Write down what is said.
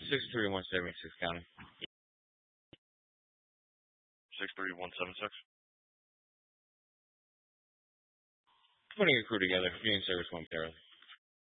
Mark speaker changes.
Speaker 1: 63176 County.
Speaker 2: 63176.
Speaker 1: Putting a crew together. Union service momentarily.